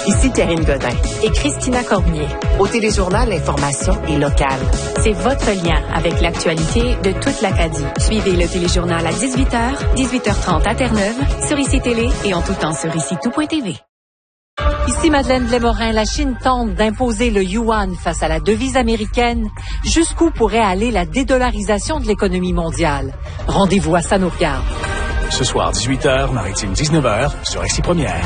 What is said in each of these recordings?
Ici Karine Godin. Et Christina Cormier. Au Téléjournal, l'information est locale. C'est votre lien avec l'actualité de toute l'Acadie. Suivez le Téléjournal à 18h, 18h30 à Terre-Neuve, sur ICI Télé et en tout temps sur ICI-tout.tv. Ici Madeleine Blais-Morin, la Chine tente d'imposer le yuan face à la devise américaine. Jusqu'où pourrait aller la dédollarisation de l'économie mondiale? Rendez-vous à Ça nous regarde. Ce soir, 18h, Maritime 19h, sur ICI Première.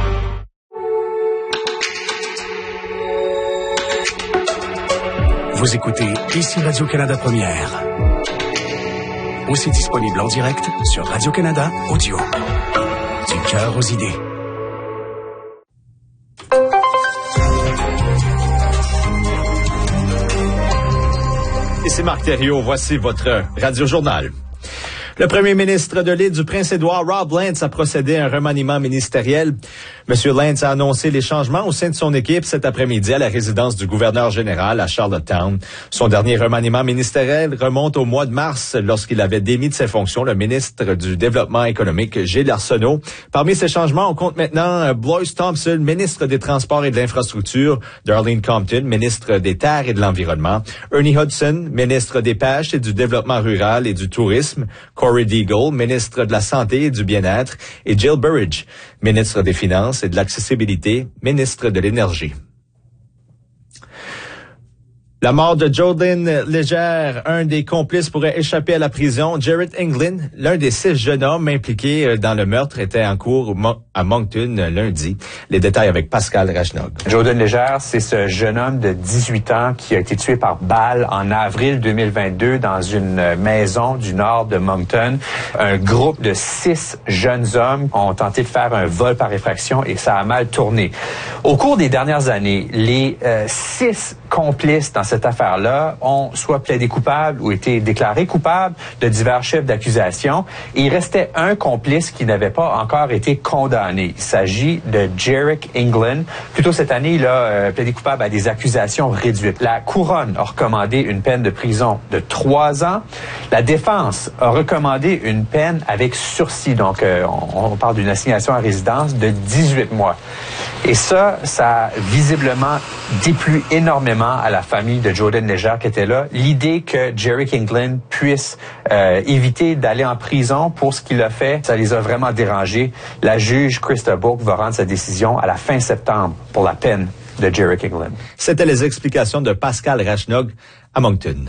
Vous écoutez ici Radio-Canada Première. Aussi disponible en direct sur Radio-Canada Audio. Du cœur aux idées. Ici Marc Thériault, voici votre Radio-Journal. Le premier ministre de l'île du Prince-Édouard, Rob Lance, a procédé à un remaniement ministériel. M. Lance a annoncé les changements au sein de son équipe cet après-midi à la résidence du gouverneur général à Charlottetown. Son dernier remaniement ministériel remonte au mois de mars, lorsqu'il avait démis de ses fonctions le ministre du Développement économique, Gilles Arsenault. Parmi ces changements, on compte maintenant Blois Thompson, ministre des Transports et de l'Infrastructure, Darlene Compton, ministre des Terres et de l'Environnement, Ernie Hudson, ministre des Pêches et du Développement rural et du Tourisme, Corey Deagle, ministre de la Santé et du Bien-être, et Jill Burridge, ministre des Finances et de l'Accessibilité, ministre de l'Énergie. La mort de Jordan Légère, un des complices, pourrait échapper à la prison. Jarrett England, l'un des 6 jeunes hommes impliqués dans le meurtre, était en cours à Moncton lundi. Les détails avec Pascal Rachnog. Jordan Légère, c'est ce jeune homme de 18 ans qui a été tué par balle en avril 2022 dans une maison du nord de Moncton. Un groupe de 6 jeunes hommes ont tenté de faire un vol par effraction et ça a mal tourné. Au cours des dernières années, les 6 complices dans cette affaire-là ont soit plaidé coupables ou été déclarés coupables de divers chefs d'accusation. Et il restait un complice qui n'avait pas encore été condamné. Il s'agit de Jarrett England. Plus tôt cette année, il a plaidé coupable à des accusations réduites. La couronne a recommandé une peine de prison de 3 ans. La défense a recommandé une peine avec sursis. Donc, on parle d'une assignation à résidence de 18 mois. Et ça a visiblement déplu énormément à la famille de Jordan Légère qui était là. L'idée que Jarrett England puisse éviter d'aller en prison pour ce qu'il a fait, ça les a vraiment dérangés. La juge Krista Bourque va rendre sa décision à la fin septembre pour la peine de Jarrett England. C'était les explications de Pascal Rachnog à Moncton.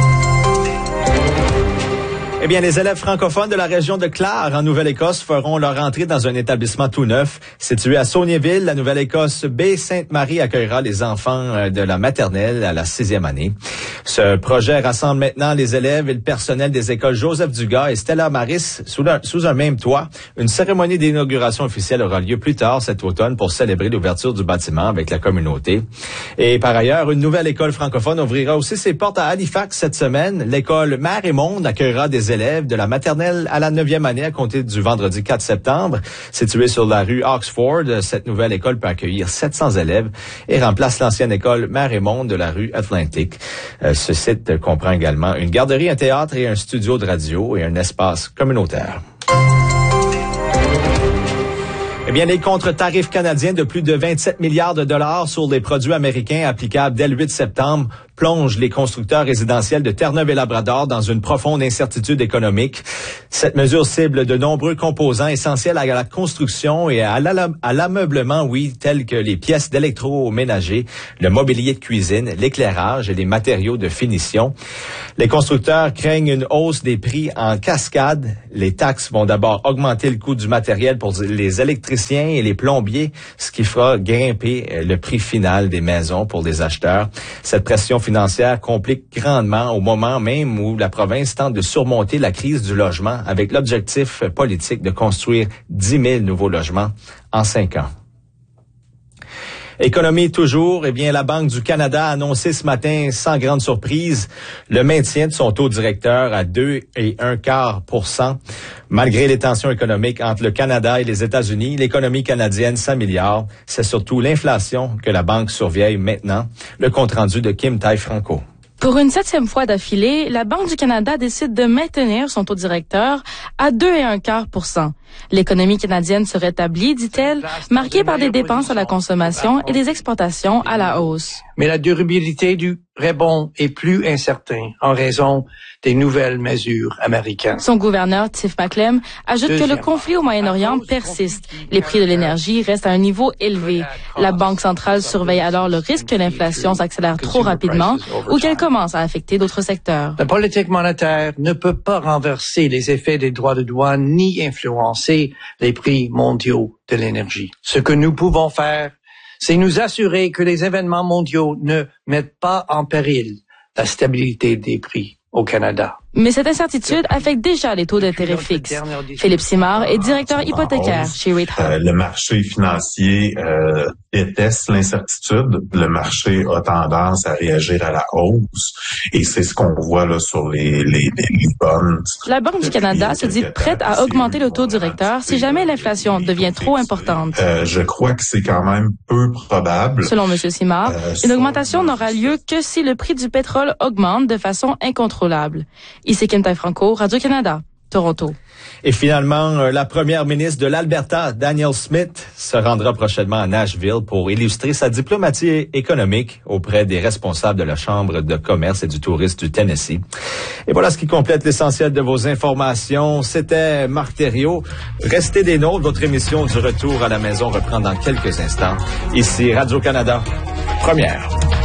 Eh bien, les élèves francophones de la région de Clare, en Nouvelle-Écosse, feront leur entrée dans un établissement tout neuf. Situé à Saulniéville, la Nouvelle-Écosse Baie-Sainte-Marie accueillera les enfants de la maternelle à la 6e année. Ce projet rassemble maintenant les élèves et le personnel des écoles Joseph Dugas et Stella Maris sous un même toit. Une cérémonie d'inauguration officielle aura lieu plus tard cet automne pour célébrer l'ouverture du bâtiment avec la communauté. Et par ailleurs, une nouvelle école francophone ouvrira aussi ses portes à Halifax cette semaine. L'école Mère et Monde accueillera des élèves de la maternelle à la 9e année à compter du vendredi 4 septembre. Située sur la rue Oxford, cette nouvelle école peut accueillir 700 élèves et remplace l'ancienne école Mère et Monde de la rue Atlantique. Ce site comprend également une garderie, un théâtre et un studio de radio et un espace communautaire. Eh bien, les contre-tarifs canadiens de plus de 27 milliards de dollars sur les produits américains applicables dès le 8 septembre plonge les constructeurs résidentiels de Terre-Neuve et Labrador dans une profonde incertitude économique. Cette mesure cible de nombreux composants essentiels à la construction et à l'ameublement, tels que les pièces d'électroménager, le mobilier de cuisine, l'éclairage et les matériaux de finition. Les constructeurs craignent une hausse des prix en cascade. Les taxes vont d'abord augmenter le coût du matériel pour les électriciens et les plombiers, ce qui fera grimper le prix final des maisons pour les acheteurs. Cette pression financière complique grandement au moment même où la province tente de surmonter la crise du logement avec l'objectif politique de construire 10 000 nouveaux logements en 5 ans. Économie toujours, eh bien, la Banque du Canada a annoncé ce matin, sans grande surprise, le maintien de son taux directeur à 2,25%. Malgré les tensions économiques entre le Canada et les États-Unis, l'économie canadienne s'améliore. C'est surtout l'inflation que la banque surveille maintenant. Le compte-rendu de Kim Tai-Franco. Pour une 7e fois d'affilée, la Banque du Canada décide de maintenir son taux directeur à 2,25%. L'économie canadienne se rétablit, dit-elle, marquée par des dépenses à la consommation et des exportations à la hausse. Mais la durabilité du rebond est plus incertaine en raison des nouvelles mesures américaines. Son gouverneur, Tiff Macklem, ajoute que le conflit au Moyen-Orient persiste. Les prix de l'énergie restent à un niveau élevé. La Banque centrale surveille alors le risque que l'inflation s'accélère trop rapidement ou qu'elle commence à affecter d'autres secteurs. La politique monétaire ne peut pas renverser les effets des droits de douane ni influencer les prix mondiaux de l'énergie. Ce que nous pouvons faire, c'est nous assurer que les événements mondiaux ne mettent pas en péril la stabilité des prix au Canada. Mais cette incertitude affecte déjà les taux d'intérêt fixes. Philippe Simard est directeur hypothécaire chez Rate Hub. Le marché financier déteste l'incertitude. Le marché a tendance à réagir à la hausse et c'est ce qu'on voit là sur les bonds. La Banque du Canada se dit prête à augmenter le taux directeur si jamais l'inflation devient trop importante. Je crois que c'est quand même peu probable. Selon M. Simard, une augmentation n'aura lieu que si le prix du pétrole augmente de façon incontrôlable. Ici Quentin Franco, Radio-Canada, Toronto. Et finalement, la première ministre de l'Alberta, Danielle Smith, se rendra prochainement à Nashville pour illustrer sa diplomatie économique auprès des responsables de la Chambre de commerce et du tourisme du Tennessee. Et voilà ce qui complète l'essentiel de vos informations. C'était Marc Thériault. Restez des nôtres. Votre émission du retour à la maison reprend dans quelques instants. Ici Radio-Canada, première.